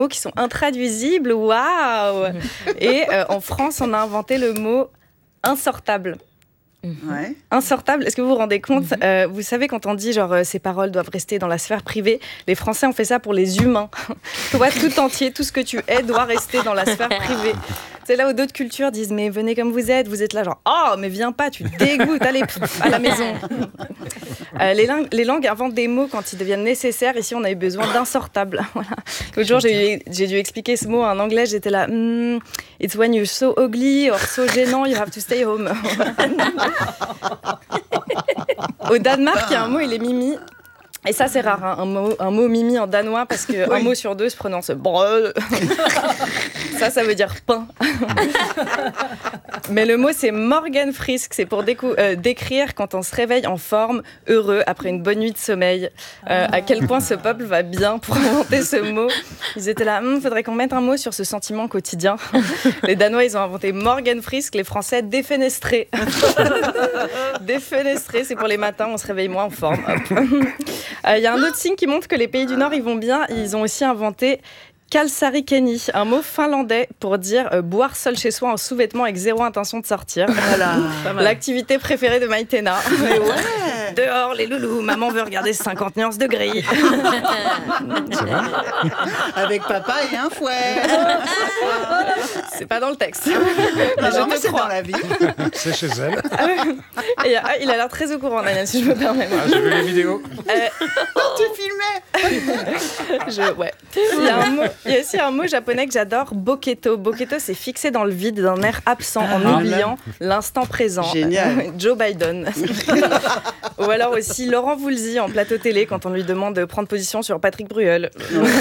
mots qui sont intraduisibles. Waouh! Et en France, on a inventé le mot insortable. Ouais. Insortable, est-ce que vous vous rendez compte vous savez, quand on dit genre ces paroles doivent rester dans la sphère privée, les Français ont fait ça pour les humains. Toi, tout entier, tout ce que tu es doit rester dans la sphère privée. C'est là où d'autres cultures disent mais venez comme vous êtes là genre oh mais viens pas, tu dégoûtes, allez à la maison. Les langues inventent des mots quand ils deviennent nécessaires. Ici on a eu besoin d'insortable. Voilà. L'autre jour j'ai dû expliquer ce mot en anglais, j'étais là it's when you're so ugly or so gênant you have to stay home. Au Danemark il y a un mot, il est mimi. Et ça, c'est rare, hein, un mot mimi en danois, parce qu'un mot sur deux se prononce brød. Ça veut dire pain. Mais le mot, c'est morgenfrisk. C'est pour décrire quand on se réveille en forme, heureux, après une bonne nuit de sommeil. À quel point ce peuple va bien pour inventer ce mot. Ils étaient là, faudrait qu'on mette un mot sur ce sentiment quotidien. Les Danois, ils ont inventé morgenfrisk, les Français, défenestré. Défenestré, c'est pour les matins, on se réveille moins en forme. Il y a un autre signe qui montre que les pays du Nord, ils vont bien. Ils ont aussi inventé kalsarikeni, un mot finlandais pour dire boire seul chez soi en sous-vêtements avec zéro intention de sortir. Voilà. L'activité préférée de Maïtena. Ouais. Dehors, les loulous, maman veut regarder 50 nuances de gris. C'est vrai ? Avec papa et un fouet. C'est pas dans le texte. Non, mais c'est dans la vie. C'est chez elle. Il a l'air très au courant, Daniel, si je me permets. J'ai vu les vidéos. Tu filmais. Ouais. Il y a aussi un mot japonais que j'adore, boketo. Boketo, c'est fixé dans le vide d'un air absent en oubliant l'instant présent. Génial. Joe Biden. Ou alors aussi Laurent Voulzy en plateau télé quand on lui demande de prendre position sur Patrick Bruel.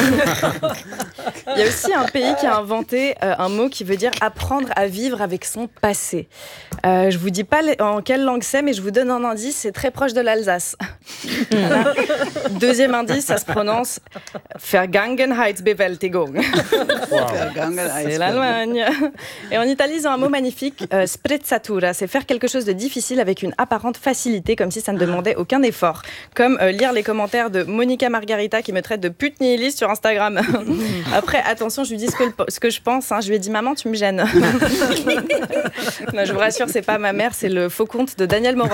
Il y a aussi un pays qui a inventé un mot qui veut dire apprendre à vivre avec son passé. Je vous dis pas en quelle langue c'est, mais je vous donne un indice, c'est très proche de l'Alsace. Voilà. Deuxième indice, ça se prononce Vergangenheitsbewältigung. Wow. C'est l'Allemagne. Et en Italie, ils ont un mot magnifique, sprezzatura. C'est faire quelque chose de difficile avec une apparente facilité, comme si ça ne demandait aucun effort. Comme lire les commentaires de Monica Margarita qui me traite de pute nihiliste sur Instagram. Après, attention, je lui dis ce que je pense. Hein. Je lui ai dit, maman, tu me gênes. Non, je vous rassure, c'est pas ma mère, c'est le faux conte de Daniel Morin.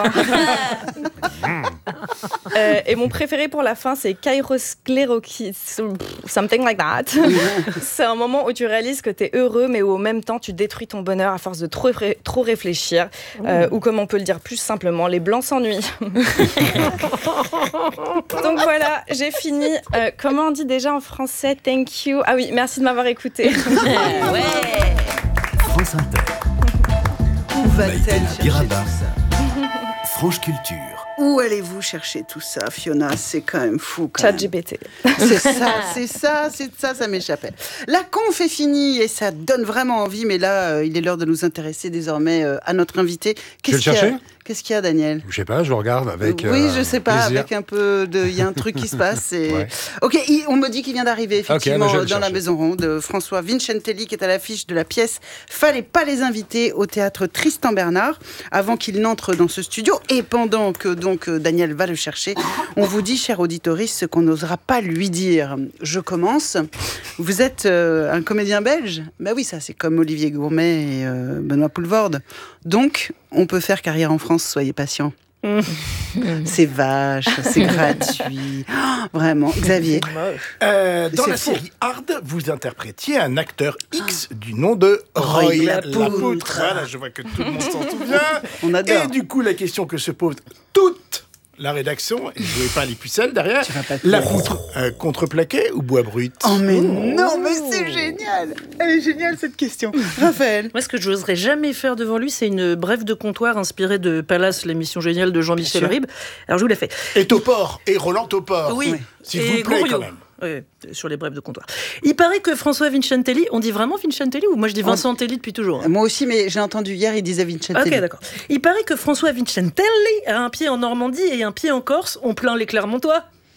Et mon préféré pour la fin, c'est kairoscléroki, something like that. C'est un moment où tu réalises que t'es heureux, mais où au même temps tu détruis ton bonheur à force de trop réfléchir. Ou comme on peut le dire plus simplement, les blancs s'ennuient. Donc voilà, j'ai fini. Comment on dit déjà en français? Thank you. Ah oui, merci de m'avoir écouté. Ouais. France Inter. Où va-t-elle Maïtena chercher Biraba. tout ça? Franche Culture. Où allez-vous chercher tout ça, Fiona? C'est quand même fou. ChatGPT. C'est ça, ça m'échappait. La conf est finie et ça donne vraiment envie, mais là, il est l'heure de nous intéresser désormais à notre invité. Tu veux le chercher ? Qu'est-ce qu'il y a, Daniel? Je sais pas, je regarde avec. Oui, je sais pas, plaisir. avec un peu de. Il y a un truc qui se passe. Et... Ouais. Ok, on me dit qu'il vient d'arriver, effectivement, je vais le dans la chercher. Maison Ronde. François Vincentelli, qui est à l'affiche de la pièce Fallait pas les inviter au théâtre Tristan Bernard, avant qu'il n'entre dans ce studio. Et pendant que donc Daniel va le chercher, on vous dit, cher auditoriste, ce qu'on n'osera pas lui dire. Je commence. Vous êtes un comédien belge? Ben oui, ça, c'est comme Olivier Gourmet et Benoît Poelvoorde. Donc, on peut faire carrière en France, soyez patients. C'est vache, c'est gratuit. Oh, vraiment, Xavier. Dans la fou. série Hard, vous interprétiez un acteur X du nom de Roy Lapoutre. Voilà, je vois que tout le monde s'en souvient. On adore. Et du coup, la question que se pose toute la rédaction, et je ne jouais pas les pucelles derrière, Tu vas pas te Lapoutre, contreplaqué ou bois brut? Oh mais non, mais c'est génial. Elle est géniale cette question. Raphaël. Moi, ce que je n'oserais jamais faire devant lui, c'est une brève de comptoir inspirée de Palace, l'émission géniale de Jean-Michel Bien sûr. Ribes. Alors, je vous l'ai fait. Et Topor, et Roland Topor. Oui. S'il Et vous plaît, Goriot. quand même. Oui, sur les brèves de comptoir. Il paraît que François Vincentelli, on dit vraiment Vincentelli ou moi je dis Vincentelli depuis toujours hein. Moi aussi, mais j'ai entendu hier, il disait Vincentelli. Ok, d'accord. Il paraît que François Vincentelli a un pied en Normandie et un pied en Corse. On plaint les Clermontois.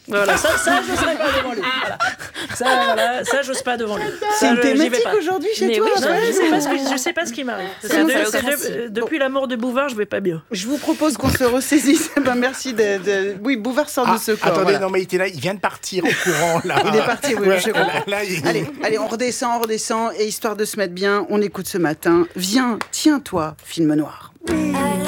Voilà, ça j'oserais pas devant lui. Ça, j'ose pas devant lui. C'est une J'y vais thématique pas. aujourd'hui chez Mais toi. oui, Non, Ouais, je sais pas ce qui m'arrive. C'est une démocratie. Depuis la mort de Bouvard, je vais pas bien. Je vous propose qu'on se ressaisisse. Merci Oui, Bouvard sort de ce corps. Attendez, voilà. non, mais il était là, il vient de partir au courant, là. Il est parti, oui, je comprends. Là, Allez, on redescend, et histoire de se mettre bien, on écoute ce matin. Viens, tiens-toi, film noir. À